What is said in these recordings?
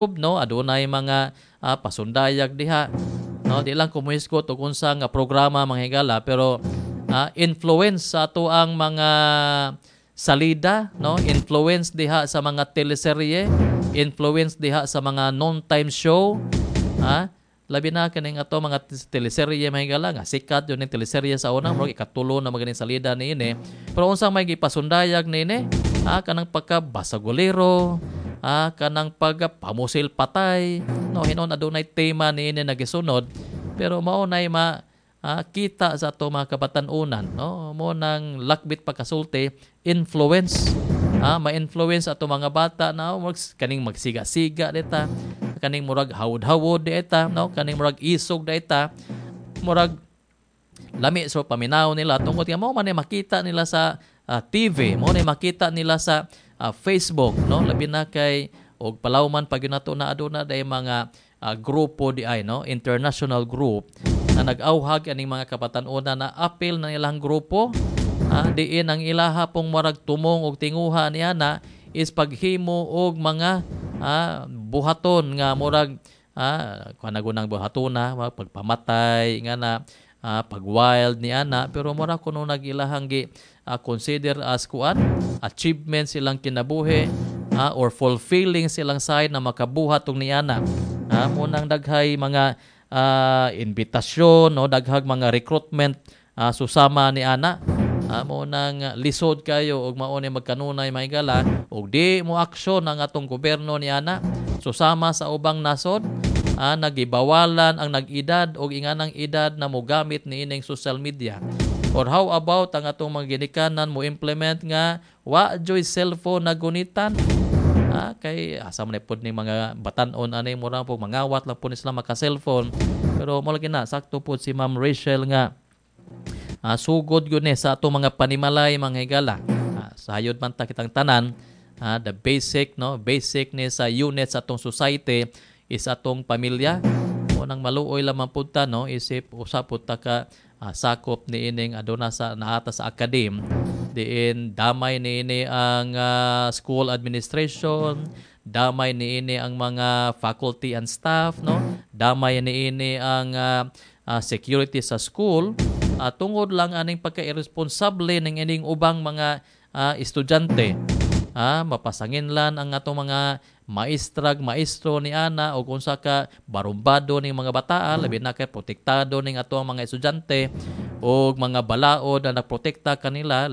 no, adunay mga pasundayag diha, no, di lang kumuhisgot og unsa nga programa mga higala, pero influence sa ato ang mga salida, no, influence diha sa mga teleserye, influence diha sa mga non-time show, labi na kaning ato mga teleserye mga higala nga sikat yun yung teleserye sa una, murag ikatulo na maganing salida niini, pero unsang may gipasundayag niini, kanang pagkabasagulero, kanang pagpamusil patay, no, hinon adunay tema niini nagisunod, pero mao nay kita sa ato mga kabatan-unan, no, mo nang lakbit pagkasulti influence, ma-influence ato mga bata na kaning magsiga-siga dita, kaning murag hawod-hawod dita, no, kaning murag isog dita, murag lami so paminaw nila tungod nga mo man makita nila sa TV, mo na makita nila sa Facebook, no, labi na kay og palawman pag yun nato na aduna day mga grupo di ay, no, international group na nag-awhag aning mga kabatan-unan na apil na ilang grupo, diin ang ilaha pong marag tumong og tinguha niya na is paghimo og mga buhaton nga murag kanagunang buhatona, pagpamatay nga na pag wild ni ana, pero mura kuno nagilahang gi consider as kuan achievement silang kinabuhi, or fulfilling silang side na makabuhat og ni ana, munang daghay mga invitasyon, no, daghag mga recruitment susama ni ana, mo nang lisod kayo og mao ni magkanunay mahigala og di mo aksyon ang atong gobyerno ni ana susama sa ubang nasod, nagibawalan ang nag-edad og inganang edad na mogamit ni ining social media. Or how about ang atong mga ginikanan mo implement nga wa joy cellphone na gunitan, kay asa man pod ni mga batan-on anay mo ra po mangawat lang po ni sila maka-cellphone, pero mo lagi na sakto po si Ma'am Rachel nga sugod yun sa ato mga panimalay mga higala, sayod man ta kitang tanan, the basic, no, basic ni sa unit sa atong society is atong pamilya. Unang maluoy lamang punta, no, isip usap punta ka sakop ni ining aduna sa naata sa academe, diin damay ni ini ang school administration, damay ni ini ang mga faculty and staff, no, damay ni ini ang security sa school, tungod lang aning pagka-irresponsable ning ining ubang mga estudyante, mapasangin lang ang atong mga maestro ni ana o kung sa ka barumbado ning mga bataan, labi na kay protektado ning atong mga estudyante o mga balaod na nagprotekta kanila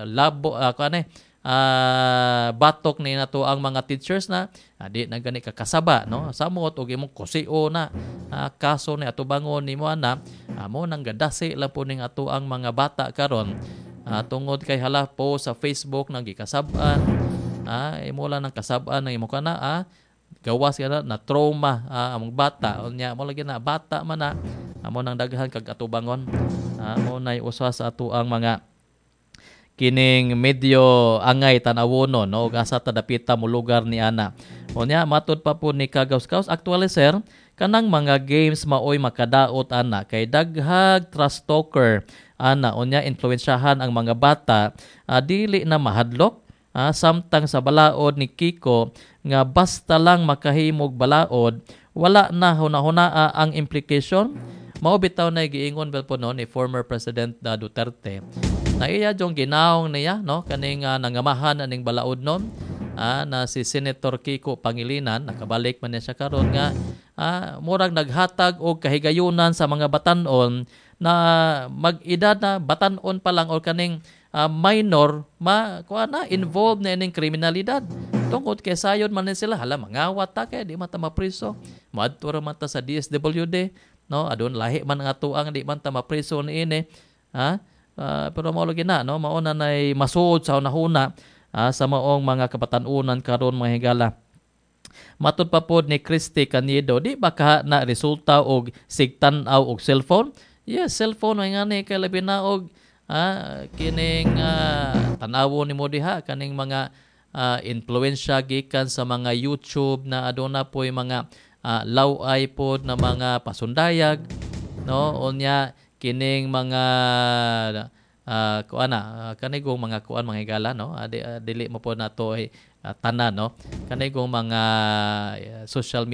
batok ni nato ang mga teachers na di na gani kakasaba, no, samot og imong kusio na kaso ni ato bangon nimo ana, mo nang gadasi lang po ning ato ang mga bata karon, tungod kay hala po sa Facebook nang gikasab-an, imo lang ng kasab-an nang imo kana gawas ka na trauma among bata unya mo lagi na bata man na amo nang daghan kag ato bangon, mo nay usa sa ato ang mga kining medyo angay tan-awonon, no, asa ta dapita mo lugar ni ana. Unya matud pa po ni Kagaus-Kaus, actually sir, kanang mga games maoy makadaot ana kay daghag trust talker ana, unya influensyahan ang mga bata, dili na mahadlok, samtang sa balaod ni Kiko nga basta lang makahimog balaod wala na hunahunaa ang implication. Mao bitaw na giingon bel po no ni former President Duterte na iya jong ginaong niya, no, kaning nangamahan aning balaod non, na si Senator Kiko Pangilinan, nakabalik man niya siya karon nga murag naghatag og kahigayunan sa mga batan-on na mag-edad na batan-on pa lang or kaning minor involved na ining kriminalidad, tungod kay sayon man sila hala mangawat ta kay di man ta mapriso, moadto ra man ta sa DSWD, no, adun lahi man nga tuang di man ta mapriso niini, pero mao lagi na, no, mao na nay masuod sa hunahuna sa maong mga kabatan-unan karon mga higala. Matud pa pod ni Christy Caniedo, di ba ka na resulta og sigtan-aw og cellphone? Yes, cellphone ay ngani kay labi na og kining tan-awo nimo diha kaning mga influensya gikan sa mga YouTube na aduna po'y mga laway pod na mga pasundayag, no, unya kining mga kanigong mga kuan mga higala, no, dili mo po nato ay tanan, no, kanigong mga social